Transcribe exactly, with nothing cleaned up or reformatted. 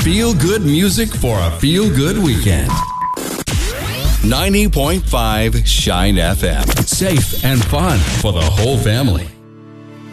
Feel good music for a feel good weekend. ninety point five Shine F M. Safe and fun for the whole family.